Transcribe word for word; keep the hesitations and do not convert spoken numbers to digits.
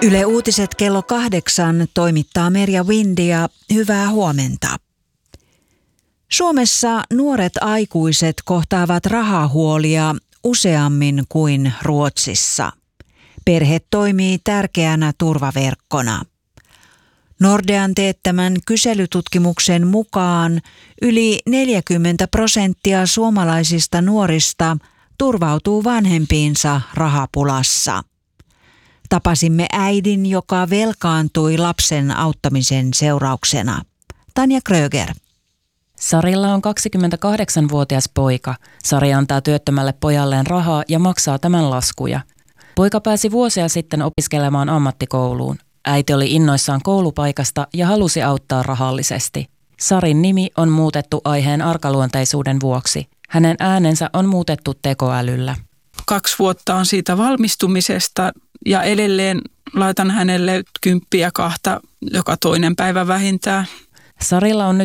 Yle Uutiset kello kahdeksan toimittaa Merja Windia. Hyvää huomenta. Suomessa nuoret aikuiset kohtaavat rahahuolia useammin kuin Ruotsissa. Perhe toimii tärkeänä turvaverkkona. Nordean teettämän kyselytutkimuksen mukaan yli neljäkymmentä prosenttia suomalaisista nuorista turvautuu vanhempiinsa rahapulassa. Tapasimme äidin, joka velkaantui lapsen auttamisen seurauksena. Tanja Kröger. Sarilla on kaksikymmentäkahdeksanvuotias poika. Sari antaa työttömälle pojalleen rahaa ja maksaa tämän laskuja. Poika pääsi vuosia sitten opiskelemaan ammattikouluun. Äiti oli innoissaan koulupaikasta ja halusi auttaa rahallisesti. Sarin nimi on muutettu aiheen arkaluonteisuuden vuoksi. Hänen äänensä on muutettu tekoälyllä. Kaksi vuotta on siitä valmistumisesta ja edelleen laitan hänelle kymppiä kahta joka toinen päivä vähintään. Sarilla on nyt